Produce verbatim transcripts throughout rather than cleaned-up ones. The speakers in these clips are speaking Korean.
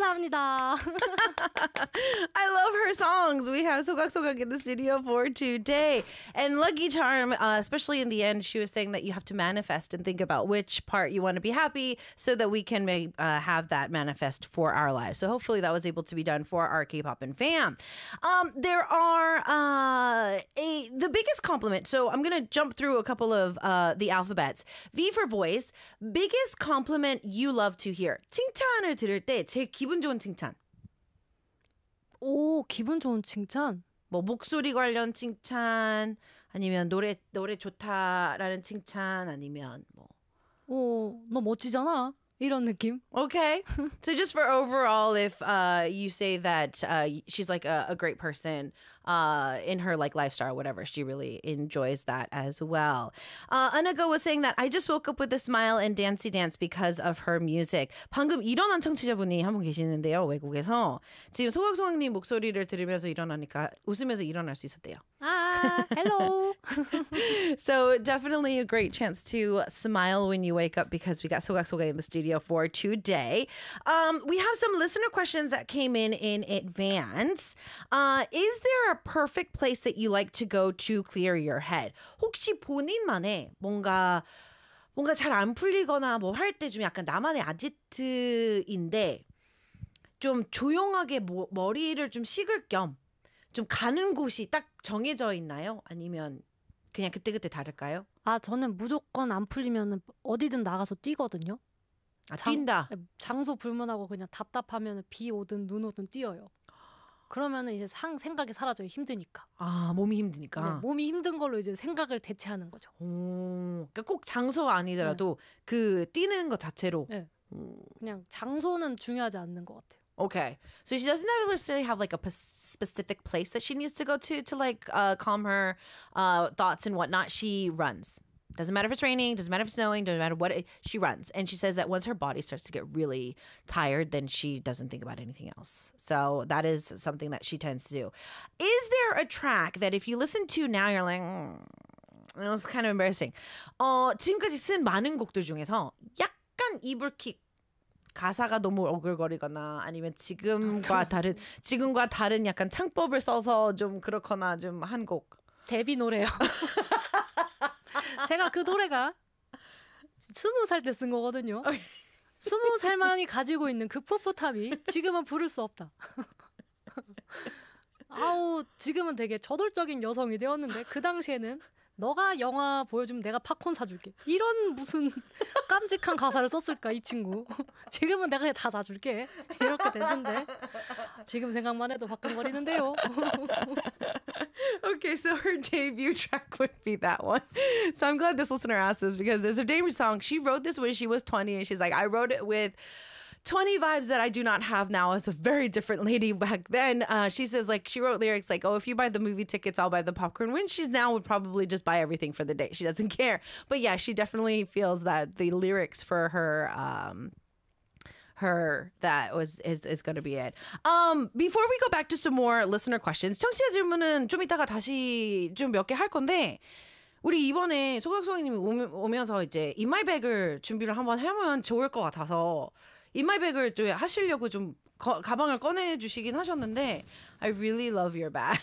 감사합니다. I love her songs. We have 소각소각 in the studio for today. And Lucky Charm, uh, especially in the end, she was saying that you have to manifest and think about which part you want to be happy so that we can make, uh, have that manifest for our lives. So hopefully that was able to be done for our K-pop and fam. Um, there are uh, a the biggest compliment. So I'm going to jump through a couple of uh, the alphabets. V for voice. Biggest compliment you love to hear. 칭찬을 들을 때 제일 기분 좋은 칭찬. 오, 기분 좋은 칭찬? 뭐 목소리 관련 칭찬 아니면 노래 노래 좋다라는 칭찬 아니면 뭐 오, 너 멋지잖아. 이런 느낌. Okay. So just for overall, if uh, you say that uh, she's like a, a great person uh, in her like lifestyle, whatever, she really enjoys that as well. Uh, Anaga was saying that I just woke up with a smile and dancey dance because of her music. 방금 일어난 청취자분이 한 분 계시는데요, 외국에서. 지금 소각소각님 목소리를 들으면서 일어나니까 웃으면서 일어날 수 있었대요. 아, hello. So definitely a great chance to smile when you wake up because we got 소각소각 in the studio for today. Um, we have some listener questions that came in in advance. Uh, is there a perfect place that you like to go to clear your head? 혹시 본인만의 뭔가 뭔가 잘 안 풀리거나 뭐 할 때 좀 약간 나만의 아지트인데 좀 조용하게 뭐, 머리를 좀 식을 겸 좀 가는 곳이 딱 정해져 있나요? 아니면 그냥 그때그때 다를까요? 아, 저는 무조건 안 풀리면 어디든 나가서 뛰거든요. 아, 뛴다. 장, 장소 불문하고 그냥 답답하면 비 오든 눈 오든 뛰어요. 그러면은 이제 상, 생각이 사라져요. 힘드니까. 아, 몸이 힘드니까. 네, 몸이 힘든 걸로 이제 생각을 대체하는 거죠. 오, 그러니까 꼭 장소가 아니더라도 네. 그 뛰는 것 자체로. 네. 그냥 장소는 중요하지 않는 것 같아요. Okay. So she doesn't necessarily have like a p- specific place that she needs to go to to like uh, calm her uh, thoughts and whatnot. She runs. Doesn't matter if it's raining, doesn't matter if it's snowing, doesn't matter what, it, she runs. And she says that once her body starts to get really tired, then she doesn't think about anything else. So that is something that she tends to do. Is there a track that if you listen to now, you're like, mm, it was kind of embarrassing. 어, 지금까지 쓴 많은 곡들 중에서 약간 이불킥 가사가 너무 오글거리거나 아니면 지금과 다른 지금과 다른 약간 창법을 써서 좀 그렇거나 좀 한 곡. 데뷔 노래요. 제가 그 노래가 스무 살 때 쓴 거거든요. 스무 살만이 가지고 있는 그 풋풋함이 지금은 부를 수 없다. 아우, 지금은 되게 저돌적인 여성이 되었는데 그 당시에는 너가 영화 보여주면 내가 팝콘 사줄게. 이런 무슨 깜찍한 가사를 썼을까 이 친구. 지금은 내가 다 사줄게. 이렇게 됐는데 지금 생각만 해도 화끈거리는데요. Okay, so her debut track would be that one. So I'm glad this listener asked this because there's her debut song. She wrote this when she was twenty and she's like, I wrote it with twenty vibes that I do not have now as a very different lady back then. Uh, she says like she wrote lyrics like, oh, if you buy the movie tickets, I'll buy the popcorn. When she's now would probably just buy everything for the day. She doesn't care. But yeah, she definitely feels that the lyrics for her um, her that was is is going to be it. Um, before we go back to some more listener questions, 청취자 질문은 좀 이따가 다시 좀 몇 개 할 건데 우리 이번에 소각소각님이 오면서 이제 In My Bag을 준비를 한번 하면 좋을 것 같아서 In My Bag을 또 하시려고 좀 거, 가방을 꺼내 주시긴 하셨는데 I really love your bag.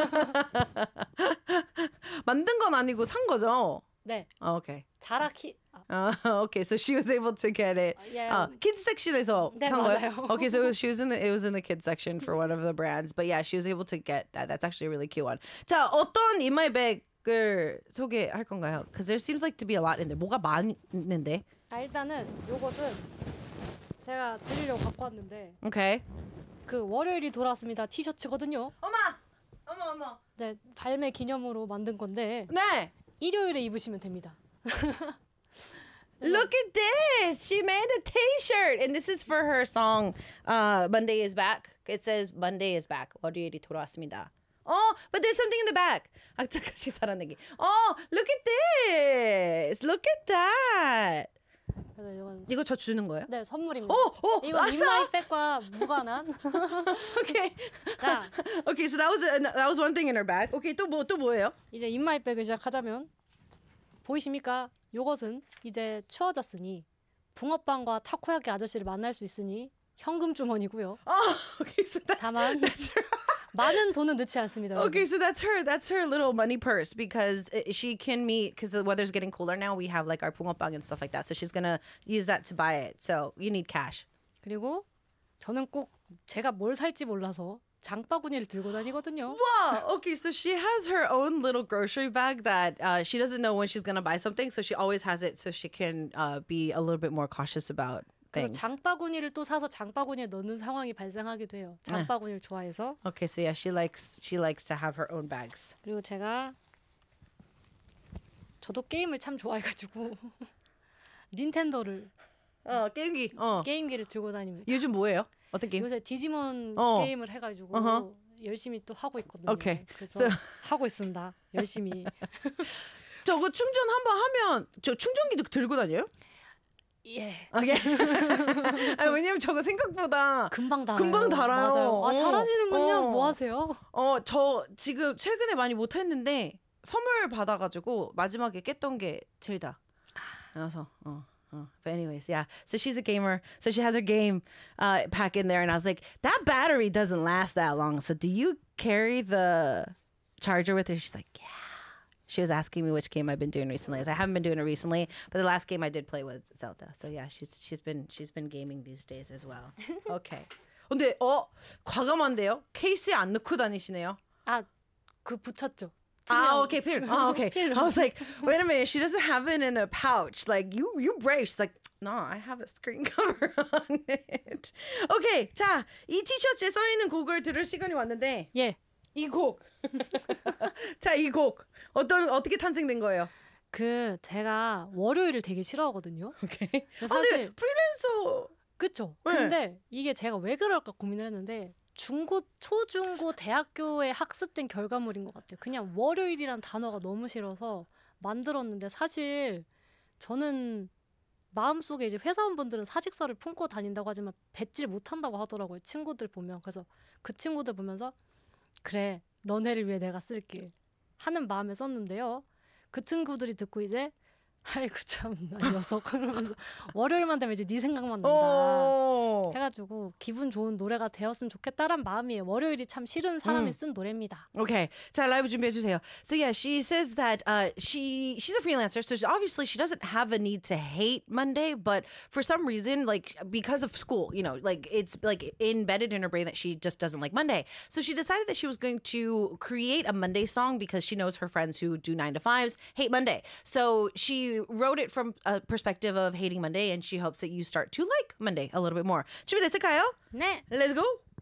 만든 건 아니고 산 거죠? 네. Oh, okay. 자라키. Uh, okay, so she was able to get it. Yeah. Uh, kids section에서 네, 산 거예요? 맞아요. Okay, so it was, she was in the it was in the kids section for one of the brands, but yeah, she was able to get that. That's actually a really cute one. 자, 어떤 In My Bag을 소개할 건가요? Because there seems like to be a lot in there. 뭐가 많은데? 아, 일단은 요것은 제가 드리려고 갖고 왔는데. Okay. 그 월요일이 돌아왔습니다 티셔츠거든요. 엄마, 어머, 어머. 네, 발매 기념으로 만든 건데. 네. 일요일에 입으시면 됩니다. Look at this. She made a t-shirt. And this is for her song, uh, Monday is Back. It says Monday is Back. 월요일이 돌아왔습니다. Oh, but there's something in the back. 악착같이 살아내기. Oh, look at this. Look at that. 그래서 이건 이거 저 주는 거예요? 네, 선물입니다. 오, 오, 이건 아싸! 인마이백과 무관한. Okay. 자, Okay, so that was a, that was one thing in her bag. Okay, 또 뭐 또 뭐예요? 이제 인마이백을 시작하자면 보이십니까? 요것은 이제 추워졌으니 붕어빵과 타코야키 아저씨를 만날 수 있으니 현금 주머니고요. Oh, okay, so that's 다만 that's her. 많은 돈은 넣지 않습니다. 여러분. Okay, so that's her. That's her little money purse because i- she can meet because the weather's getting cooler now. We have like our 붕어빵 and stuff like that, so she's gonna use that to buy it. So you need cash. 그리고 저는 꼭 제가 뭘 살지 몰라서 장바구니를 들고 다니거든요. Wow. Okay, so she has her own little grocery bag that uh, she doesn't know when she's gonna buy something, so she always has it so she can uh, be a little bit more cautious about 그래서 things. 장바구니를 또 사서 장바구니에 넣는 상황이 발생하기도 해요. 장바구니를 좋아해서. Okay, so yeah, she likes she likes to have her own bags. 그리고 제가 저도 게임을 참 좋아해가지고 닌텐도를 어 게임기. 어 게임기를 들고 다닙니다. 요즘 뭐예요? 어떤 게임? 요새 디지몬 어. 게임을 해가지고 어허. 열심히 또 하고 있거든요. 오케이. 그래서 So- 하고 있습니다. 열심히. 저거 충전 한번 하면 저 충전기도 들고 다녀요? 예. 오케이. 아니, 왜냐면 저거 생각보다 금방 달아요. 금방 달아요. 맞아요. 아 어. 잘하시는군요. 어. 뭐 하세요? 어 저 지금 최근에 많이 못했는데 선물 받아가지고 마지막에 깼던 게 젤다. 그래서 어. 어. But anyways, yeah. So she's a gamer. So she has her game uh, pack in there, and I was like, that battery doesn't last that long. So do you carry the charger with her? She's like, yeah. She was asking me which game I've been doing recently. I haven't been doing it recently, but the last game I did play was Zelda. So yeah, she's she's been she's been gaming these days as well. Okay. 근데 어 과감한데요? 케이스에 안 넣고 다니시네요. 아 그 붙였죠. Ah, okay, 필. Oh, okay. 필요. I was like, wait a minute, she doesn't have it in a pouch. Like you, you brave. She's like, no, I have a screen cover on it. Okay, 자, 이 티셔츠에 써 있는 곡을 들을 시간이 왔는데 예. 이 곡. 자, 이 곡 어떤 어떻게 탄생된 거예요? 그 제가 월요일을 되게 싫어하거든요. 오케이. 그래서 아, 근데 사실 프리랜서. 그쵸. 네. 근데 이게 제가 왜 그럴까 고민을 했는데 중고, 초중고, 대학교에 학습된 결과물인 것 같아요. 그냥 월요일이란 단어가 너무 싫어서 만들었는데 사실 저는 마음속에 이제 회사원분들은 사직서를 품고 다닌다고 하지만 뱉질 못한다고 하더라고요. 친구들 보면. 그래서 그 친구들 보면서 그래 너네를 위해 내가 쓸게 하는 마음에 썼는데요. 그 친구들이 듣고 이제 아이고 참나 녀석 그러면서 월요일만 되면 이제 네 생각만 난다 오. 해가지고 기분 좋은 노래가 되었으면 좋겠다란 마음이에요. 월요일이 참 싫은 사람이 음. 쓴 노래입니다. Okay, 자 라이브 준비해 주세요. So yeah, she says that uh, she she's a freelancer, so she, obviously she doesn't have a need to hate Monday, but for some reason, like because of school, you know, like it's like embedded in her brain that she just doesn't like Monday. So she decided that she was going to create a Monday song because she knows her friends who do nine to fives hate Monday. So she wrote it from a perspective of hating Monday, and she hopes that you start to like Monday a little bit more. 준비됐을까요? 네. Let's go.